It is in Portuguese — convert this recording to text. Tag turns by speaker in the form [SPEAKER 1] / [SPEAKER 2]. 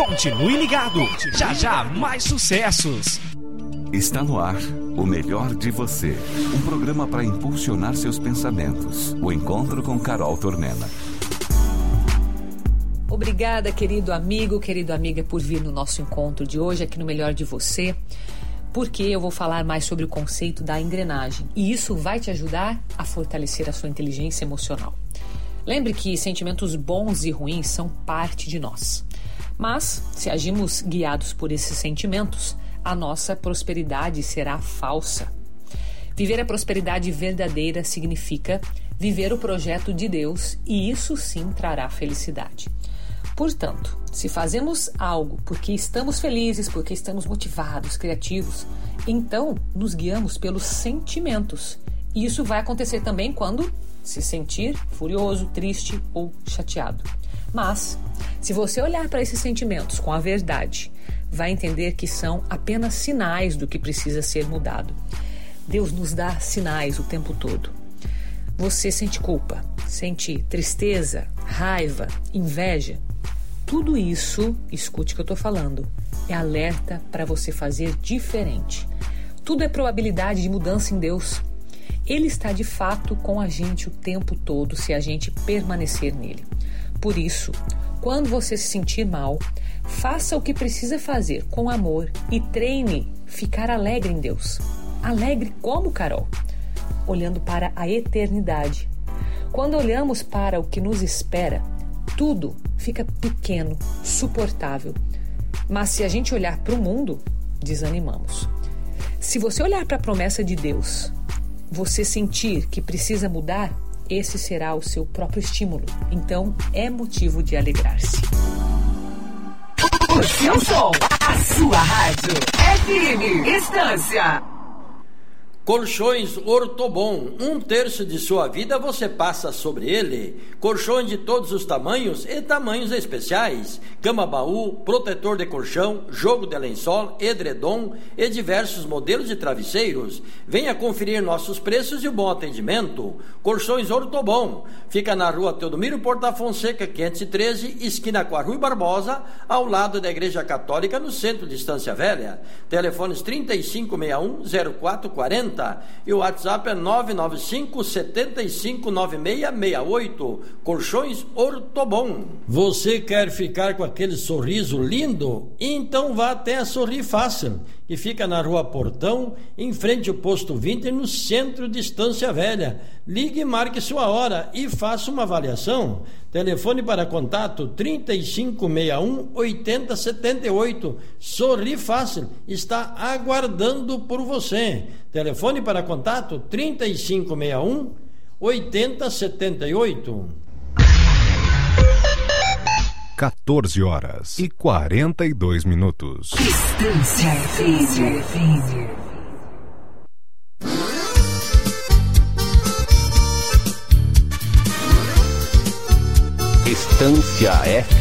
[SPEAKER 1] Continue ligado. Já já mais sucessos.
[SPEAKER 2] Está no ar o melhor de você. Um programa para impulsionar seus pensamentos. O encontro com Carol Tornella.
[SPEAKER 3] Obrigada, querido amigo, querida amiga, por vir no nosso encontro de hoje aqui no Melhor de Você, porque eu vou falar mais sobre o conceito da engrenagem e isso vai te ajudar a fortalecer a sua inteligência emocional. Lembre que sentimentos bons e ruins são parte de nós, mas se agimos guiados por esses sentimentos, a nossa prosperidade será falsa. Viver a prosperidade verdadeira significa viver o projeto de Deus e isso sim trará felicidade. Portanto, se fazemos algo porque estamos felizes, porque estamos motivados, criativos, então nos guiamos pelos sentimentos. E isso vai acontecer também quando se sentir furioso, triste ou chateado. Mas, se você olhar para esses sentimentos com a verdade, vai entender que são apenas sinais do que precisa ser mudado. Deus nos dá sinais o tempo todo. Você sente culpa, sente tristeza, raiva, inveja. Tudo isso, escute o que eu estou falando, é alerta para você fazer diferente. Tudo é probabilidade de mudança em Deus. Ele está de fato com a gente o tempo todo se a gente permanecer nele. Por isso, quando você se sentir mal, faça o que precisa fazer com amor e treine ficar alegre em Deus. Alegre como, Carol? Olhando para a eternidade. Quando olhamos para o que nos espera, tudo fica pequeno, suportável. Mas se a gente olhar para o mundo, desanimamos. Se você olhar para a promessa de Deus, você sentir que precisa mudar, esse será o seu próprio estímulo. Então, é motivo de alegrar-se.
[SPEAKER 4] O seu som, a sua rádio, FM Estância.
[SPEAKER 5] Colchões Ortobon, 1/3 de sua vida você passa sobre ele. Colchões de todos os tamanhos e tamanhos especiais. Cama baú, protetor de colchão, jogo de lençol, edredom e diversos modelos de travesseiros. Venha conferir nossos preços e o bom atendimento. Colchões Ortobon, fica na rua Teodomiro Porta Fonseca, 513, esquina com a Rui Barbosa, ao lado da Igreja Católica, no centro de Estância Velha. Telefones 3561-0440 e o WhatsApp é 995-759668. Colchões Ortobon. Você quer ficar com aquele sorriso lindo? Então vá até a Sorri Fácil, que fica na Rua Portão, em frente ao Posto 20, no centro de Estância Velha. Ligue e marque sua hora e faça uma avaliação. Telefone para contato 3561-8078. Sorri Fácil está aguardando por você. Telefone para contato 3561-8078.
[SPEAKER 6] 14h42.
[SPEAKER 4] Estância FM.
[SPEAKER 2] Estância